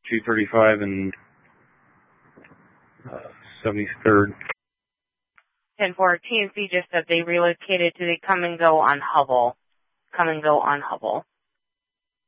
235 and 73rd. 1014, he just said they relocated to the Come and Go on Hubble. Come and Go on Hubble.